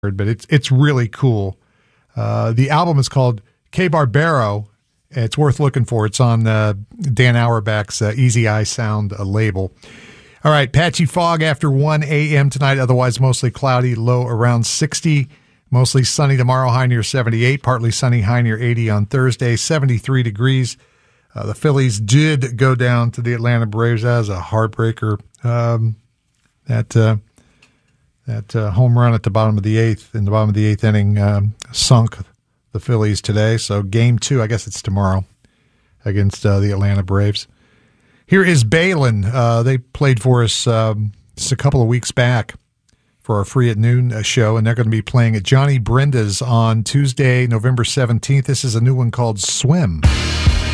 but it's really cool. The album is called K Barbaro. It's worth looking for. It's on Dan Auerbach's Easy Eye Sound label. All right, patchy fog after 1 a.m. tonight, otherwise mostly cloudy, low around 60. Mostly sunny tomorrow, high near 78. Partly sunny, high near 80 on Thursday, 73 degrees. The Phillies did go down to the Atlanta Braves as a heartbreaker. That home run at the bottom of the eighth, in the bottom of the eighth inning, sunk the Phillies today. So game 2, I guess it's tomorrow, against the Atlanta Braves. Here is Balin. They played for us just a couple of weeks back for our Free at Noon show, and they're going to be playing at Johnny Brenda's on Tuesday, November 17th. This is a new one called Swim.